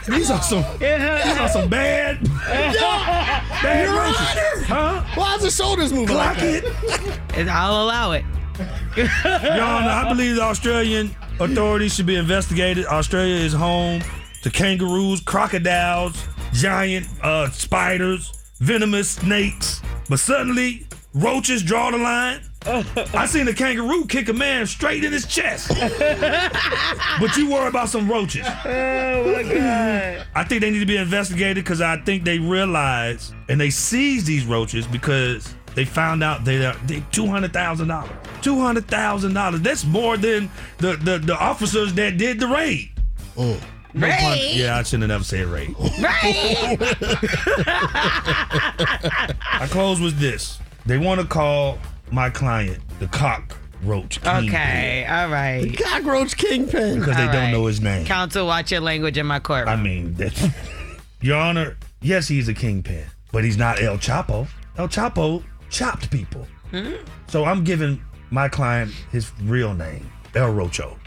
These are some bad roaches. Huh? Why is the shoulders moving like Clock that? it. I'll allow it. Your Honor, I believe the Australian authorities should be investigated. Australia is home to kangaroos, crocodiles, giant spiders, venomous snakes. But suddenly, roaches draw the line. I seen a kangaroo kick a man straight in his chest. But you worry about some roaches. Oh my God. I think they need to be investigated because I think they realize and they seize these roaches because they found out they $200,000. $200,000. That's more than the officers that did the raid. Mm. No pun. Raid? Yeah, I shouldn't have never said raid. Right. I close with this. They want to call my client the cockroach kingpin Okay. All right. Cockroach kingpin. because they All don't right. know his name. Counsel, watch your language in my court. I mean, Your Honor, yes, he's a kingpin, but he's not El Chapo. El Chapo chopped people. So I'm giving my client his real name, El Rocho.